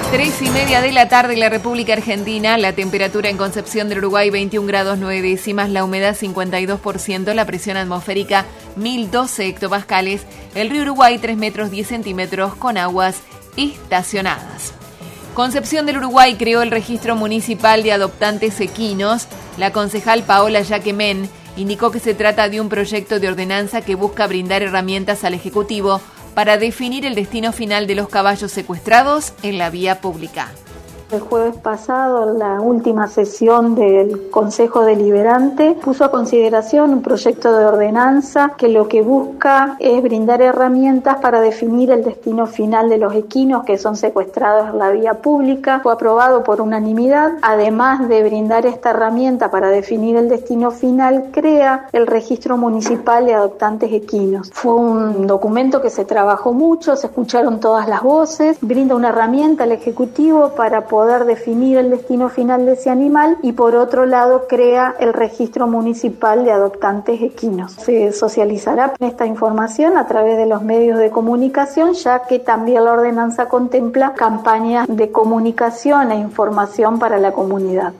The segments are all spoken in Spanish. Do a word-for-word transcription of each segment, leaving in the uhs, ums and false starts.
Tres y media de la tarde en la República Argentina, la temperatura en Concepción del Uruguay veintiún grados nueve décimas, la humedad cincuenta y dos por ciento, la presión atmosférica mil doce hectopascales, el río Uruguay tres metros diez centímetros con aguas estacionadas. Concepción del Uruguay creó el registro municipal de adoptantes equinos. La concejal Paola Yaquemén indicó que se trata de un proyecto de ordenanza que busca brindar herramientas al Ejecutivo para definir el destino final de los caballos secuestrados en la vía pública. El jueves pasado, la última sesión del Consejo Deliberante puso a consideración un proyecto de ordenanza que lo que busca es brindar herramientas para definir el destino final de los equinos que son secuestrados en la vía pública. Fue aprobado por unanimidad. Además de brindar esta herramienta para definir el destino final, crea el Registro Municipal de Adoptantes Equinos. Fue un documento que se trabajó mucho, se escucharon todas las voces, brinda una herramienta al Ejecutivo para poder poder definir el destino final de ese animal y por otro lado crea el Registro Municipal de Adoptantes Equinos. Se socializará esta información a través de los medios de comunicación, ya que también la ordenanza contempla campañas de comunicación e información para la comunidad.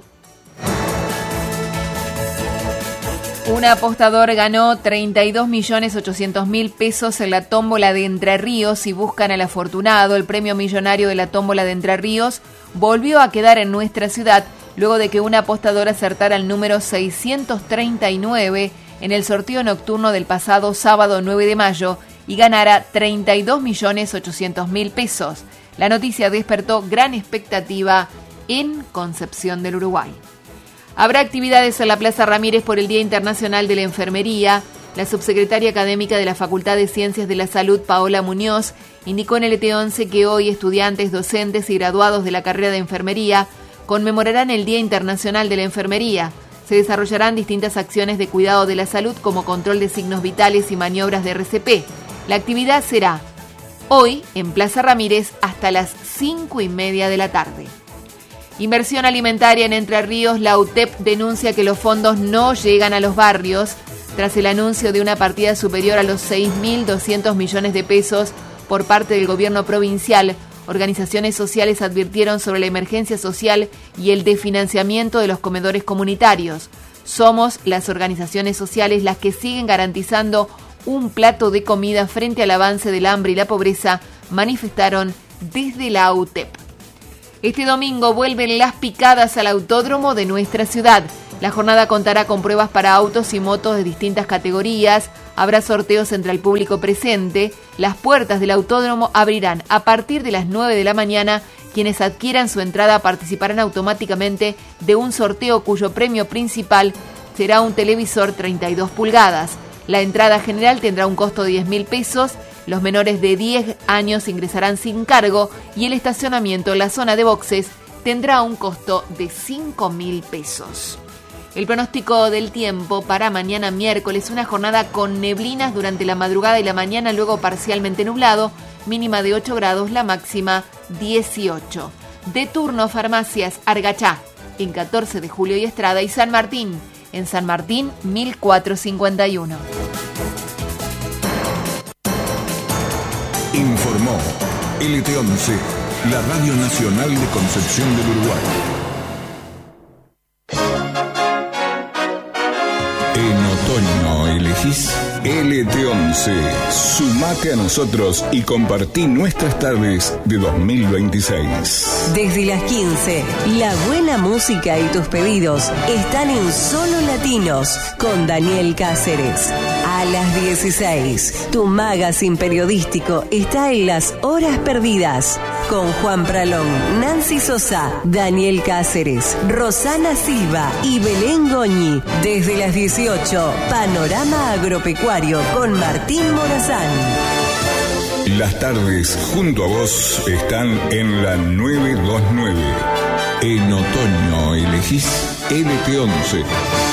Un apostador ganó treinta y dos millones ochocientos mil pesos en la tómbola de Entre Ríos y buscan al afortunado. El premio millonario de la tómbola de Entre Ríos volvió a quedar en nuestra ciudad luego de que un apostador acertara el número seiscientos treinta y nueve en el sorteo nocturno del pasado sábado nueve de mayo y ganara treinta y dos millones ochocientos mil pesos. La noticia despertó gran expectativa en Concepción del Uruguay. Habrá actividades en la Plaza Ramírez por el Día Internacional de la Enfermería. La subsecretaria académica de la Facultad de Ciencias de la Salud, Paola Muñoz, indicó en el E T once que hoy estudiantes, docentes y graduados de la carrera de enfermería conmemorarán el Día Internacional de la Enfermería. Se desarrollarán distintas acciones de cuidado de la salud como control de signos vitales y maniobras de R C P. La actividad será hoy en Plaza Ramírez hasta las cinco y media de la tarde. Inversión alimentaria en Entre Ríos. La U T E P denuncia que los fondos no llegan a los barrios tras el anuncio de una partida superior a los seis mil doscientos millones de pesos por parte del gobierno provincial. Organizaciones sociales advirtieron sobre la emergencia social y el desfinanciamiento de los comedores comunitarios. Somos las organizaciones sociales las que siguen garantizando un plato de comida frente al avance del hambre y la pobreza, manifestaron desde la U T E P. Este domingo vuelven las picadas al autódromo de nuestra ciudad. La jornada contará con pruebas para autos y motos de distintas categorías. Habrá sorteos entre el público presente. Las puertas del autódromo abrirán a partir de las nueve de la mañana. Quienes adquieran su entrada participarán automáticamente de un sorteo cuyo premio principal será un televisor treinta y dos pulgadas. La entrada general tendrá un costo de diez mil pesos. Los menores de diez años ingresarán sin cargo y el estacionamiento en la zona de boxes tendrá un costo de cinco mil pesos. El pronóstico del tiempo para mañana miércoles, una jornada con neblinas durante la madrugada y la mañana, luego parcialmente nublado, mínima de ocho grados, la máxima dieciocho. De turno farmacias Argachá, en catorce de julio y Estrada, y San Martín, en San Martín mil cuatrocientos cincuenta y uno. Informó L T once, la Radio Nacional de Concepción del Uruguay. En otoño elegís L T once. Sumate a nosotros y compartí nuestras tardes de dos mil veintiséis. Desde las quince, la buena música y tus pedidos están en Solo Latinos con Daniel Cáceres. A las dieciséis, tu magazine periodístico está en Las Horas Perdidas con Juan Pralón, Nancy Sosa, Daniel Cáceres, Rosana Silva y Belén Goñi. Desde las dieciocho, Panorama Agropecuario con Martín Morazán. Las tardes junto a vos están en la novecientos veintinueve. En otoño elegís L T once.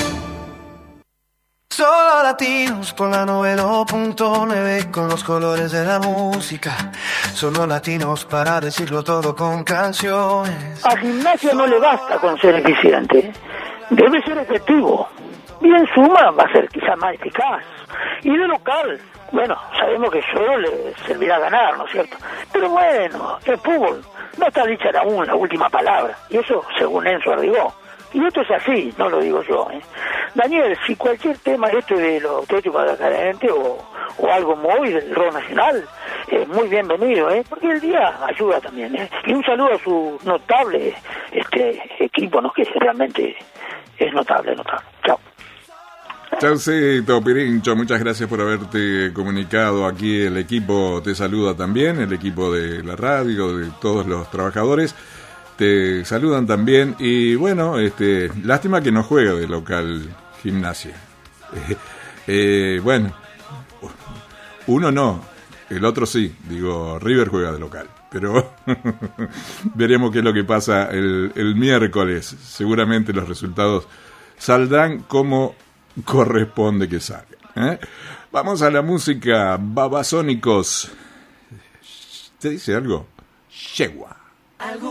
Solo Latinos por la noventa punto nueve con los colores de la música. Solo Latinos para decirlo todo con canciones. A Gimnasia no le basta con ser eficiente, debe ser efectivo. Y en suma va a ser quizá más eficaz. Y de local, bueno, sabemos que solo le servirá ganar, ¿no es cierto? Pero bueno, el fútbol no está dicha aún la última palabra, y eso según Enzo Ardigó. Y esto es así, no lo digo yo. ¿eh? Daniel, si cualquier tema esto de los auténticos decadentes o, o algo muy del rock nacional, es muy bienvenido, ¿eh? porque el día ayuda también. ¿eh? Y un saludo a su notable este equipo, ¿no? que realmente es notable, notable. Chao. Chaucito, Pirincho, muchas gracias por haberte comunicado. Aquí el equipo te saluda también, el equipo de la radio, de todos los trabajadores te saludan también. Y bueno, este, lástima que no juega de local Gimnasia. Eh, eh, bueno, uno no, el otro sí, digo, River juega de local. Pero veremos qué es lo que pasa el, el miércoles. Seguramente los resultados saldrán como corresponde que salgan. ¿eh? Vamos a la música. Babasónicos. ¿Te dice algo? Yegua.